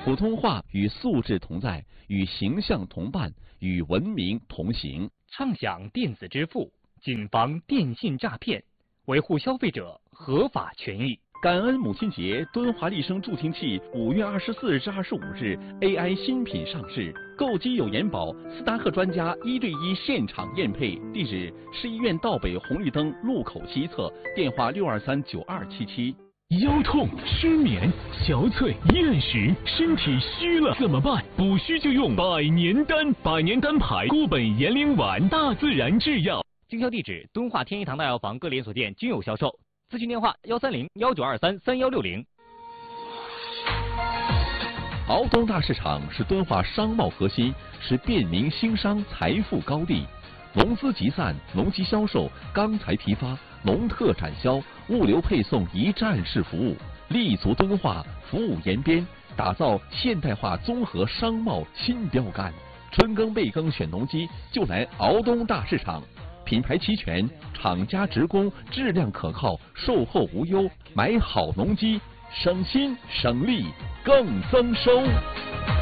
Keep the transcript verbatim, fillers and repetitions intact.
普通话与素质同在，与形象同伴，与文明同行。 畅享电子支付，谨防电信诈骗，维护消费者合法权益。 感恩母亲节，敦华丽声助听器五月二十四至二十五日 A I 新品上市，购机有延保，斯达克专家一对一现场验配。地址：市医院道北红绿灯路口西侧，电话六二三九二七七。 腰痛、失眠、憔悴、厌食，身体虚了怎么办？补虚就用百年丹，百年丹牌固本延龄丸，大自然制药。 经销地址：敦化天一堂大药房各连锁店均有销售。咨询电话：幺三零幺九二三三幺六零。 敖东大市场是敦化商贸核心，是便民兴商财富高地。农资集散、农机销售、钢材批发、农特产销、物流配送一站式服务，立足敦化，服务延边，打造现代化综合商贸新标杆。春耕备耕选农机，就来敖东大市场。品牌齐全，厂家直供，质量可靠，售后无忧。买好农机，省心省力更增收。